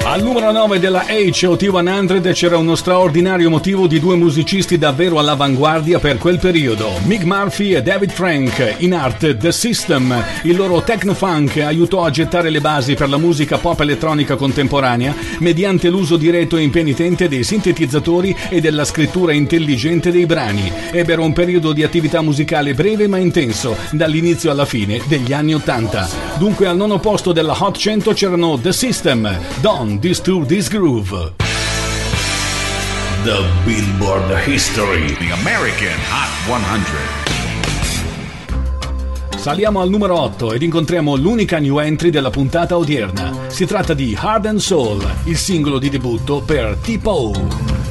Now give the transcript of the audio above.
Al numero 9 della HOT100 c'era uno straordinario motivo di due musicisti davvero all'avanguardia per quel periodo, Mick Murphy e David Frank, in arte The System. Il loro techno-funk aiutò a gettare le basi per la musica pop elettronica contemporanea mediante l'uso diretto e impenitente dei sintetizzatori e della scrittura intelligente dei brani. Ebbero un periodo di attività musicale breve ma intenso, dall'inizio alla fine degli anni 80. Dunque al nono posto della Hot 100 c'erano The System, Don't Disturb This Groove. The Billboard History, the American Hot 100. Saliamo al numero 8 ed incontriamo l'unica new entry della puntata odierna. Si tratta di Heart and Soul, il singolo di debutto per T-Po.